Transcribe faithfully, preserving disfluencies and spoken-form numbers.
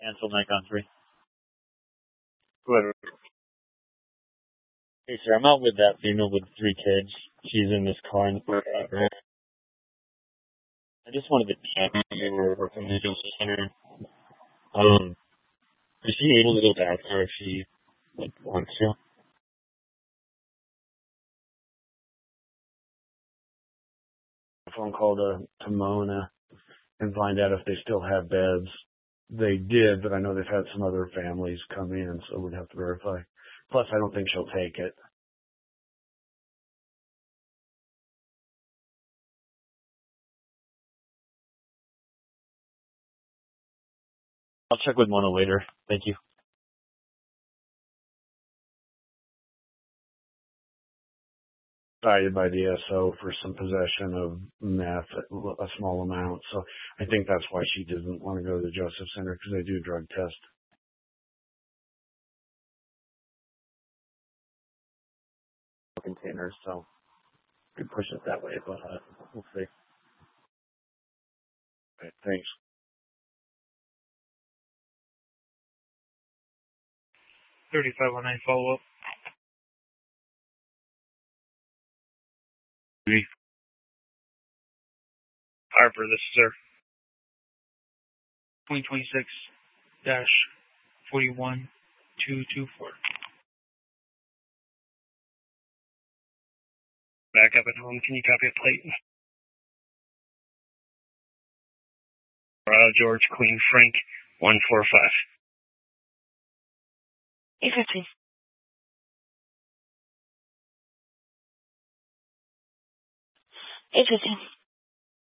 Cancel Nikon three. Whoever. Hey, sir, I'm out with that female with three kids. She's in this car in the park. I just wanted to check if you were working the Joseph Center. Um, is she able to go back there if she like wants to? A phone call to, to Mona and find out if they still have beds. They did, but I know they've had some other families come in, so we'd have to verify. Plus, I don't think she'll take it. I'll check with Mona later. Thank you. Cited by the S O for some possession of meth, a small amount. So I think that's why she didn't want to go to the Joseph Center, because they do drug test containers. So could push it that way, but uh, we'll see. Okay, thanks. thirty-five oh nine follow-up. Harper, this is sir. twenty twenty-six dash forty-one two two four. Back up at home. Can you copy a plate? Colorado George Queen Frank one four five. eight fifteen. eight fifteen.